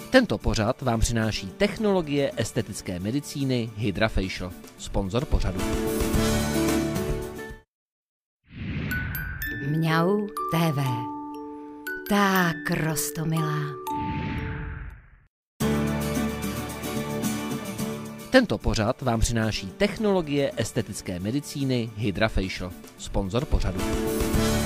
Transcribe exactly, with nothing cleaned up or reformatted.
Tento pořad vám přináší technologie estetické medicíny HydraFacial, sponzor pořadu. Mňau té vé. Tak roztomilá. Tento pořad vám přináší technologie estetické medicíny HydraFacial, sponzor pořadu.